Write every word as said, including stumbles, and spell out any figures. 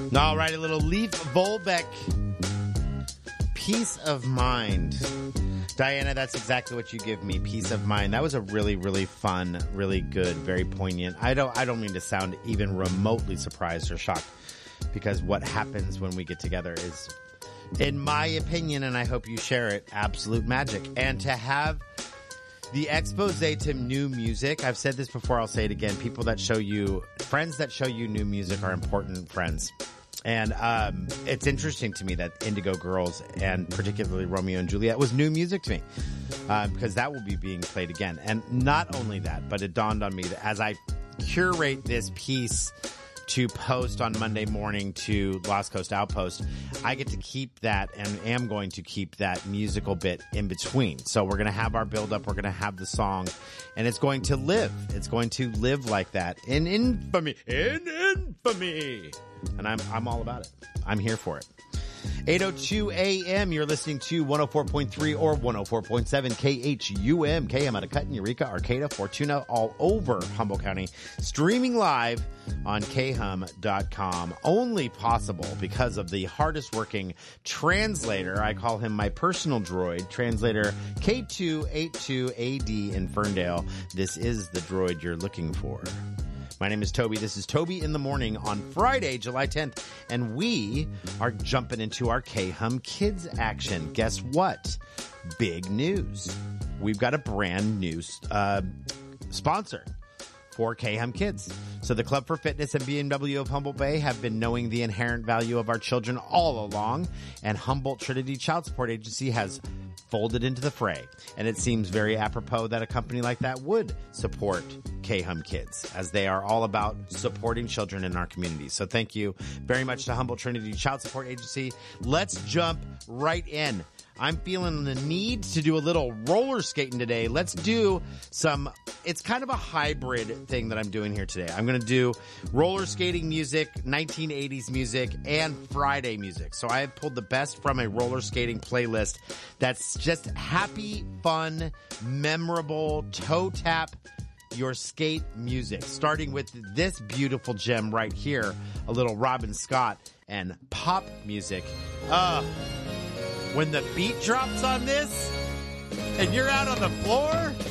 All right, a little Leif Volbeck. Peace of mind. Diana, that's exactly what you give me. Peace of mind. That was a really, really fun, really good, very poignant. I don't, I don't mean to sound even remotely surprised or shocked, because what happens when we get together is, in my opinion, and I hope you share it, absolute magic. And to have the expose to new music, I've said this before, I'll say it again. People that show you, friends that show you new music are important friends. And um, it's interesting to me that Indigo Girls, and particularly Romeo and Juliet, was new music to me, uh, because that will be being played again. And not only that, but it dawned on me that as I curate this piece to post on Monday morning to Lost Coast Outpost, I get to keep that, and am going to keep that musical bit in between. So we're going to have our build up, we're going to have the song, and it's going to live. It's going to live like that in infamy, in infamy. And I'm, I'm all about it. I'm here for it. eight oh two a.m. You're listening to one oh four point three or one oh four point seven K H U M. K M out of Cutton, Eureka, Arcata, Fortuna, all over Humboldt County. Streaming live on K hum dot com. Only possible because of the hardest working translator. I call him my personal droid. Translator K two eighty-two A D in Ferndale. This is the droid you're looking for. My name is Toby. This is Toby in the Morning on Friday, July tenth, and we are jumping into our K-Hum Kids action. Guess what? Big news. We've got a brand new uh, sponsor for K-Hum Kids. So the Club for Fitness and B M W of Humboldt Bay have been knowing the inherent value of our children all along, and Humboldt Trinity Child Support Agency has folded into the fray. And it seems very apropos that a company like that would support K-Hum Kids, as they are all about supporting children in our community. So thank you very much to Humboldt Trinity Child Support Agency. Let's jump right in. I'm feeling the need to do a little roller skating today. Let's do some, it's kind of a hybrid thing that I'm doing here today. I'm going to do roller skating music, nineteen eighties music, and Friday music. So I have pulled the best from a roller skating playlist that's just happy, fun, memorable, toe tap your skate music. Starting with this beautiful gem right here, a little Robin Scott and pop music. Uh, When the beat drops on this, and you're out on the floor,